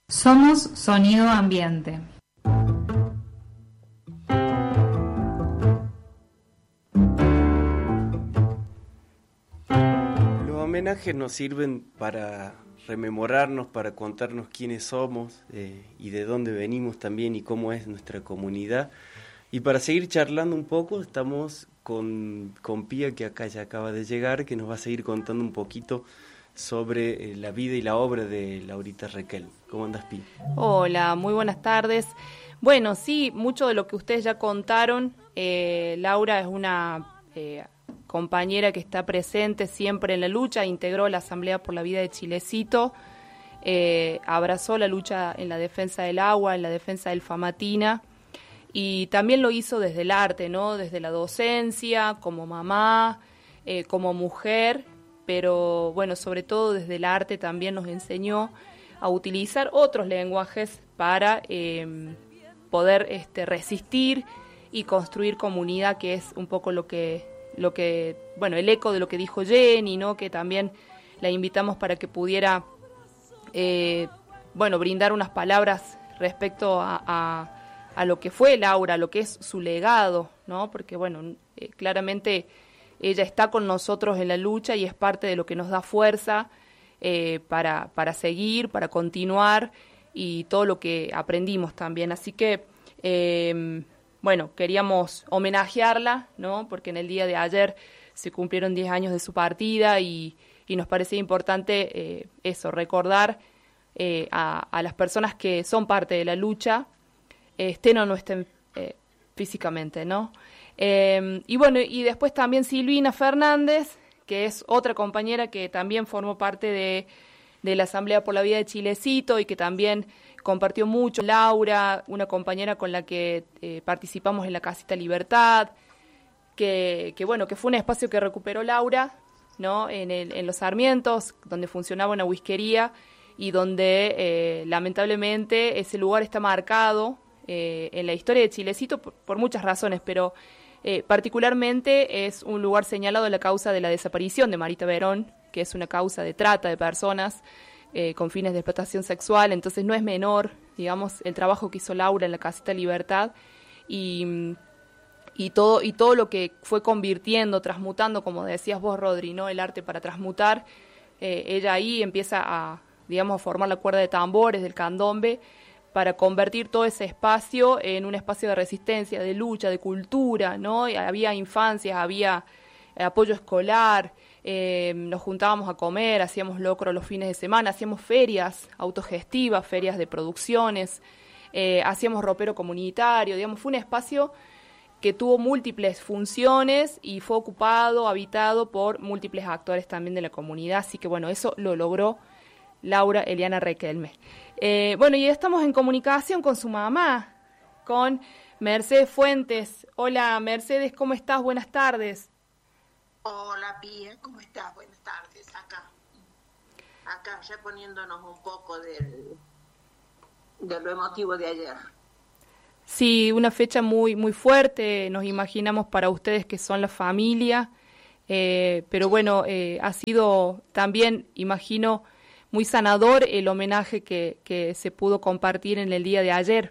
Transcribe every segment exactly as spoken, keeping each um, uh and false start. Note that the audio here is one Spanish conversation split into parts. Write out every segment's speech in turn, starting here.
Somos Sonido Ambiente. Los homenajes nos sirven para rememorarnos, para contarnos quiénes somos eh, y de dónde venimos también y cómo es nuestra comunidad. Y para seguir charlando un poco, estamos con, con Pía, que acá ya acaba de llegar, que nos va a seguir contando un poquito sobre eh, la vida y la obra de Laurita Requelme. ¿Cómo andas, Pía? Hola, muy buenas tardes. Bueno, sí, mucho de lo que ustedes ya contaron. Eh, Laura es una eh, compañera que está presente siempre en la lucha, integró la Asamblea por la Vida de Chilecito, eh, abrazó la lucha en la defensa del agua, en la defensa del Famatina, y también lo hizo desde el arte, ¿no? Desde la docencia, como mamá, eh, como mujer, pero bueno, sobre todo desde el arte también nos enseñó a utilizar otros lenguajes para eh, poder este, resistir y construir comunidad, que es un poco lo que, lo que, bueno, el eco de lo que dijo Jenny, ¿no? Que también la invitamos para que pudiera, eh, bueno, brindar unas palabras respecto a, a, a lo que fue Laura, a lo que es su legado, ¿no? Porque, bueno, eh, claramente ella está con nosotros en la lucha y es parte de lo que nos da fuerza eh, para, para seguir, para continuar y todo lo que aprendimos también. Así que, eh, bueno, queríamos homenajearla, ¿no? Porque en el día de ayer se cumplieron diez años de su partida y, y nos parecía importante eh, eso, recordar eh, a, a las personas que son parte de la lucha, eh, estén o no estén eh, físicamente, ¿no? Eh, y bueno, y después también Silvina Fernández, que es otra compañera que también formó parte de, de la Asamblea por la Vida de Chilecito y que también compartió mucho. Laura, una compañera con la que eh, participamos en la Casita Libertad, que, que bueno, que fue un espacio que recuperó Laura, ¿no? En, el, en Los Sarmientos, donde funcionaba una whiskería y donde eh, lamentablemente ese lugar está marcado eh, en la historia de Chilecito por, por muchas razones, pero Eh, particularmente es un lugar señalado en la causa de la desaparición de Marita Verón, que es una causa de trata de personas eh, con fines de explotación sexual, entonces no es menor, digamos, el trabajo que hizo Laura en la Casita Libertad y, y, todo, y todo lo que fue convirtiendo, transmutando, como decías vos, Rodri, ¿no? El arte para transmutar, eh, ella ahí empieza a, digamos, a formar la cuerda de tambores del candombe, para convertir todo ese espacio en un espacio de resistencia, de lucha, de cultura, ¿no? Y había infancias, había apoyo escolar, eh, nos juntábamos a comer, hacíamos locro los fines de semana, hacíamos ferias autogestivas, ferias de producciones, eh, hacíamos ropero comunitario, digamos, fue un espacio que tuvo múltiples funciones y fue ocupado, habitado por múltiples actores también de la comunidad, así que bueno, eso lo logró Laura Eliana Requelme. Eh, bueno, y estamos en comunicación con su mamá, con Mercedes Fuentes. Hola, Mercedes, ¿cómo estás? Buenas tardes. Hola, Pía, ¿cómo estás? Buenas tardes. Acá, acá ya poniéndonos un poco del, de lo emotivo de ayer. Sí, una fecha muy, muy fuerte, nos imaginamos para ustedes que son la familia, eh, pero bueno, eh, ha sido también, imagino, muy sanador el homenaje que, que se pudo compartir en el día de ayer.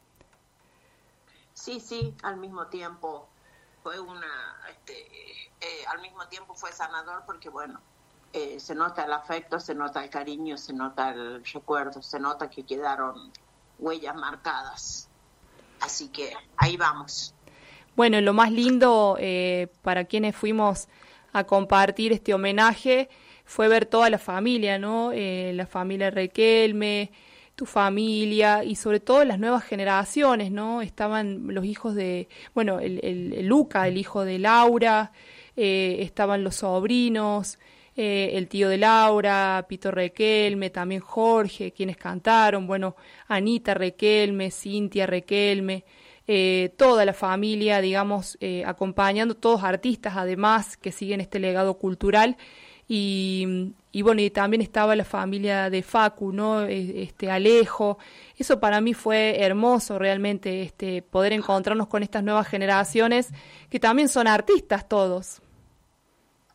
Sí, sí, al mismo tiempo fue una, este, eh, al mismo tiempo fue sanador porque bueno, eh, se nota el afecto, se nota el cariño, se nota el recuerdo, se nota que quedaron huellas marcadas. Así que ahí vamos. Bueno, lo más lindo eh, para quienes fuimos a compartir este homenaje fue ver toda la familia, ¿no? Eh, la familia Requelme, tu familia y sobre todo las nuevas generaciones, ¿no? Estaban los hijos de, bueno, el, el, el Luca, el hijo de Laura, eh, estaban los sobrinos, eh, el tío de Laura, Pito Requelme, también Jorge, quienes cantaron, bueno, Anita Requelme, Cintia Requelme, eh, toda la familia, digamos, eh, acompañando, todos artistas además que siguen este legado cultural. Y, y bueno, y también estaba la familia de Facu, ¿no? Este Alejo. Eso para mí fue hermoso realmente, este poder encontrarnos con estas nuevas generaciones que también son artistas todos.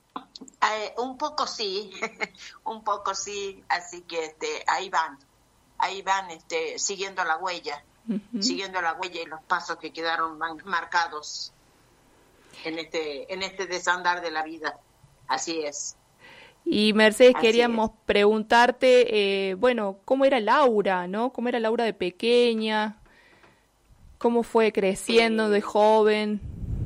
Eh, un poco sí, un poco sí, así que este, ahí van. ahí van este, siguiendo la huella, uh-huh. siguiendo la huella y los pasos que quedaron marcados en este, en este desandar de la vida. Así es. Y Mercedes, Así queríamos es. preguntarte, eh, bueno, ¿cómo era Laura, no? ¿Cómo era Laura de pequeña? ¿Cómo fue creciendo eh, de joven?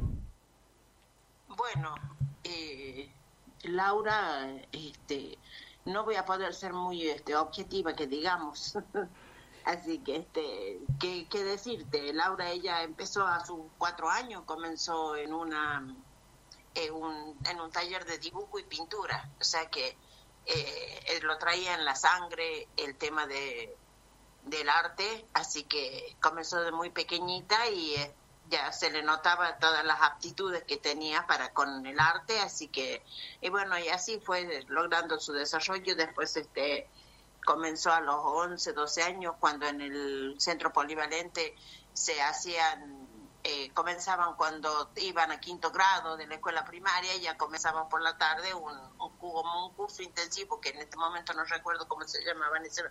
Bueno, eh, Laura, este, no voy a poder ser muy este, objetiva, que digamos. Así que, este, ¿qué, qué decirte? Laura, ella empezó a sus cuatro años, comenzó en una... En un, en un taller de dibujo y pintura, o sea que eh, lo traía en la sangre el tema de del arte, así que comenzó de muy pequeñita y eh, ya se le notaba todas las aptitudes que tenía para con el arte, así que y bueno, y así fue logrando su desarrollo. Después este comenzó a los once, doce años, cuando en el centro polivalente se hacían Eh, comenzaban cuando iban a quinto grado de la escuela primaria, ya comenzaban por la tarde un, un, un curso intensivo, que en este momento no recuerdo cómo se llamaba, ese,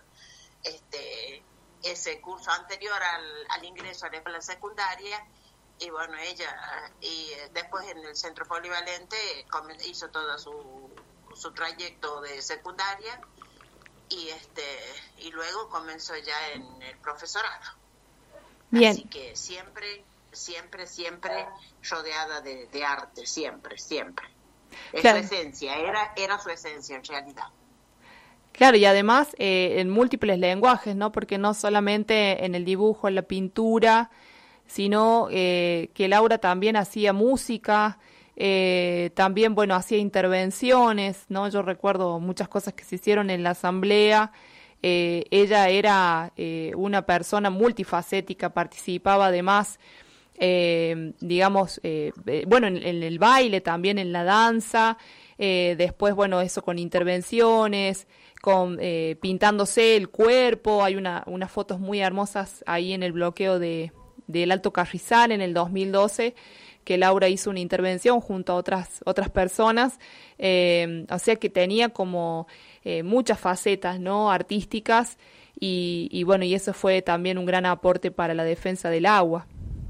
este, ese curso anterior al, al ingreso a la escuela secundaria. Y bueno, ella, y después en el centro polivalente hizo todo su, su trayecto de secundaria, y este y luego comenzó ya en el profesorado. Bien. Así que siempre... siempre, siempre rodeada de, de arte, siempre, siempre. Es claro. Su esencia, era, era su esencia en realidad. Claro, y además eh, en múltiples lenguajes, ¿no? Porque no solamente en el dibujo, en la pintura, sino eh, que Laura también hacía música, eh, también, bueno, hacía intervenciones, ¿no? Yo recuerdo muchas cosas que se hicieron en la asamblea. Eh, ella era eh, una persona multifacética, participaba además... Eh, digamos, eh, eh, bueno, en, en el baile también, en la danza, eh, después, bueno, eso con intervenciones, con eh, pintándose el cuerpo. Hay una, unas fotos muy hermosas ahí en el bloqueo de del Alto Carrizal en el dos mil doce, que Laura hizo una intervención junto a otras otras personas, eh, o sea que tenía como eh, muchas facetas, ¿no?, artísticas, y, y bueno, y eso fue también un gran aporte para la defensa del agua.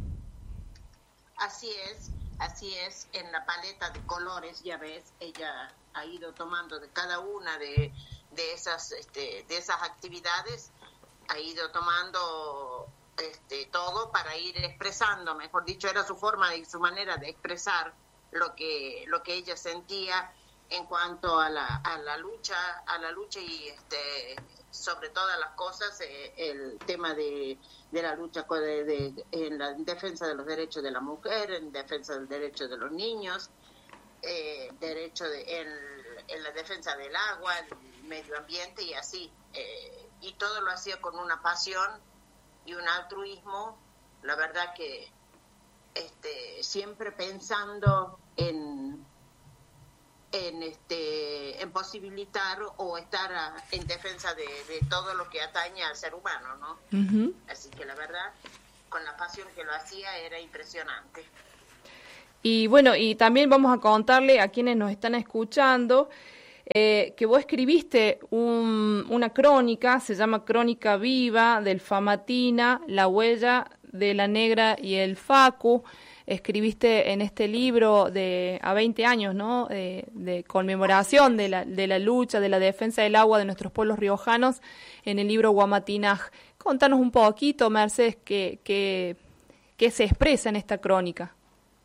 Así es, así es, en la paleta de colores, ya ves, ella ha ido tomando de cada una de, de esas este, de esas actividades, ha ido tomando este, todo para ir expresando, mejor dicho, era su forma y su manera de expresar lo que lo que ella sentía en cuanto a la a la lucha, a la lucha y este sobre todas las cosas, eh, el tema de, de la lucha de, de, en la defensa de los derechos de la mujer, en defensa del derecho de los niños, eh, derecho de, en, en la defensa del agua, el medio ambiente y así. Eh, y todo lo hacía con una pasión y un altruismo, la verdad que este, siempre pensando en... en este en posibilitar o estar a, en defensa de, de todo lo que atañe al ser humano, ¿no? Uh-huh. Así que la verdad, con la pasión que lo hacía, era impresionante. Y bueno, y también vamos a contarle a quienes nos están escuchando eh, que vos escribiste un, una crónica, se llama Crónica Viva, del Famatina, La Huella de la Negra y el Facu. Escribiste en este libro de a veinte años, ¿no?, de, de conmemoración de la, de la lucha, de la defensa del agua de nuestros pueblos riojanos, en el libro Guamatinaj. Contanos un poquito, Mercedes, qué, qué, qué se expresa en esta crónica.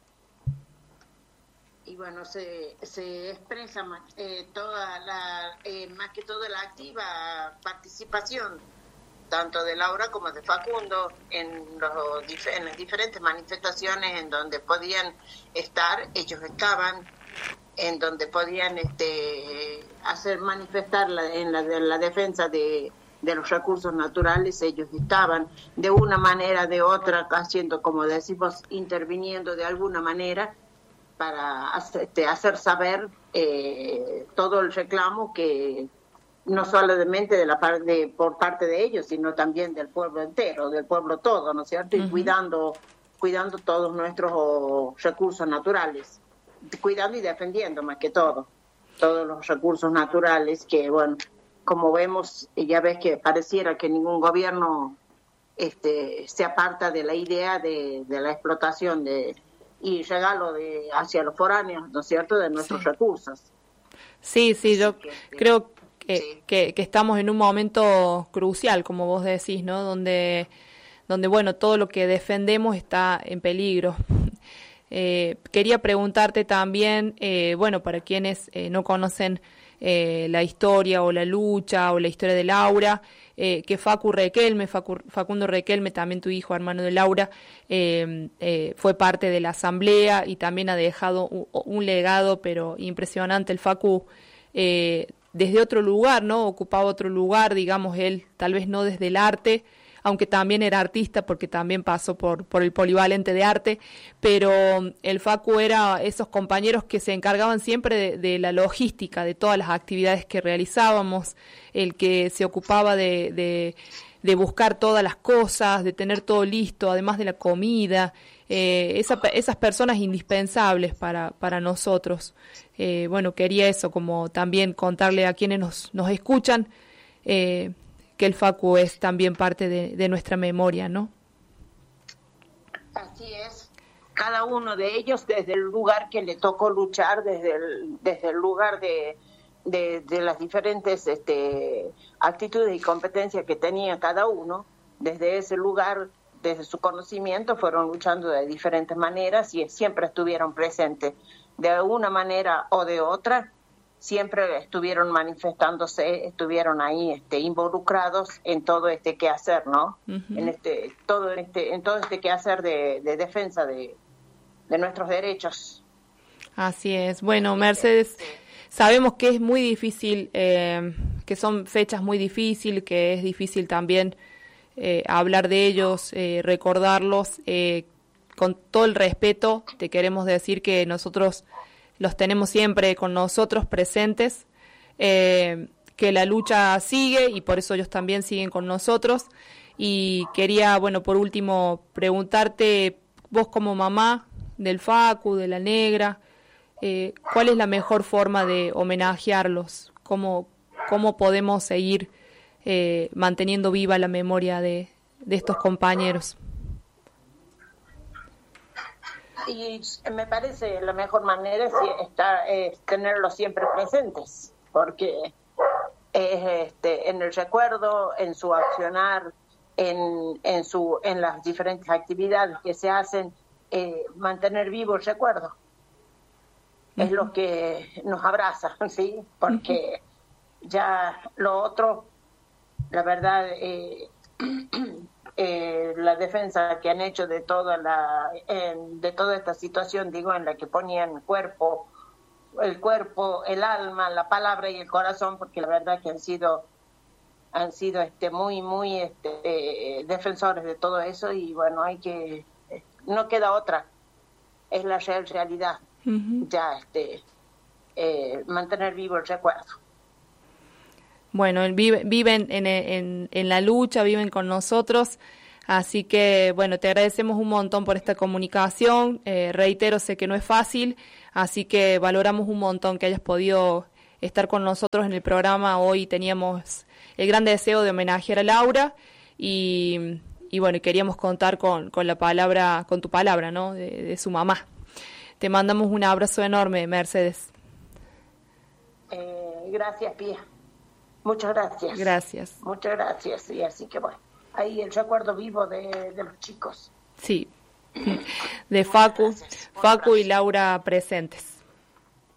Y bueno, se, se expresa más, eh, toda la, eh, más que todo la activa participación tanto de Laura como de Facundo en, los, en las diferentes manifestaciones en donde podían estar, ellos estaban, en donde podían este, hacer manifestar la, en la, de la defensa de, de los recursos naturales, ellos estaban de una manera, de otra, haciendo, como decimos, interviniendo de alguna manera para hacer, este, hacer saber eh, todo el reclamo que no solamente de la parte por parte de ellos, sino también del pueblo entero, del pueblo todo, ¿no es cierto? Y uh-huh. cuidando cuidando todos nuestros oh, recursos naturales, cuidando y defendiendo más que todo todos los recursos naturales que, bueno, como vemos, ya ves que pareciera que ningún gobierno este, se aparta de la idea de, de la explotación de y regalo de hacia los foráneos, ¿no es cierto?, de nuestros sí. recursos. Sí, sí, yo que, creo que, sí. que, que estamos en un momento crucial, como vos decís, ¿no? Donde, donde bueno, todo lo que defendemos está en peligro. Eh, quería preguntarte también, eh, bueno, para quienes eh, no conocen eh, la historia o la lucha o la historia de Laura, eh, que Facu Requelme, Facu, Facundo Requelme, también tu hijo, hermano de Laura, eh, eh, fue parte de la asamblea y también ha dejado un, un legado, pero impresionante. El Facu eh, desde otro lugar, ¿no? Ocupaba otro lugar, digamos, él tal vez no desde el arte, aunque también era artista porque también pasó por, por el polivalente de arte, pero el Facu era esos compañeros que se encargaban siempre de, de la logística, de todas las actividades que realizábamos, el que se ocupaba de, de, de buscar todas las cosas, de tener todo listo, además de la comida, eh, esa, esas personas indispensables para, para nosotros. Eh, bueno, quería eso, como también contarle a quienes nos, nos escuchan, eh, que el Facu es también parte de, de nuestra memoria, ¿no? Así es. Cada uno de ellos desde el lugar que le tocó luchar, desde el, desde el lugar de, de, de las diferentes este, actitudes y competencias que tenía cada uno, desde ese lugar, desde su conocimiento, fueron luchando de diferentes maneras y siempre estuvieron presentes de una manera o de otra. Siempre estuvieron manifestándose, estuvieron ahí este, involucrados en todo este quehacer, ¿no? Uh-huh. En este, todo este, en todo este quehacer de, de defensa de, de nuestros derechos. Así es. Bueno, Mercedes, sí. Sabemos que es muy difícil, eh, que son fechas muy difíciles, que es difícil también eh, hablar de ellos, eh, recordarlos. Eh, con todo el respeto, te queremos decir que nosotros los tenemos siempre con nosotros presentes, eh, que la lucha sigue y por eso ellos también siguen con nosotros. Y quería, bueno, por último, preguntarte, vos como mamá del Facu, de la Negra, eh, ¿cuál es la mejor forma de homenajearlos? ¿Cómo, cómo podemos seguir eh, manteniendo viva la memoria de, de estos compañeros? Y me parece la mejor manera es, estar, es tenerlos siempre presentes, porque es este, en el recuerdo, en su accionar, en, en, su, en las diferentes actividades que se hacen, eh, mantener vivo el recuerdo. Uh-huh. Es lo que nos abraza, ¿sí? Porque uh-huh. ya lo otro, la verdad... Eh, Eh, la defensa que han hecho de toda la eh, de toda esta situación, digo, en la que ponían el cuerpo, el cuerpo, el alma, la palabra y el corazón, porque la verdad que han sido han sido este muy muy este eh, defensores de todo eso y bueno, hay que eh, no queda otra, es la real realidad. Uh-huh. Ya este eh, mantener vivo el recuerdo. Bueno, vive, viven en, en, en la lucha, viven con nosotros, así que, bueno, te agradecemos un montón por esta comunicación, eh, reitero, sé que no es fácil, así que valoramos un montón que hayas podido estar con nosotros en el programa. Hoy teníamos el gran deseo de homenajear a Laura y, y bueno, queríamos contar con, con la palabra, con tu palabra, ¿no?, de, de su mamá. Te mandamos un abrazo enorme, Mercedes. Eh, gracias, Pía. Muchas gracias. Gracias. Muchas gracias. Y así que bueno, ahí el recuerdo vivo de, de los chicos. Sí, de Facu, Facu y Laura presentes.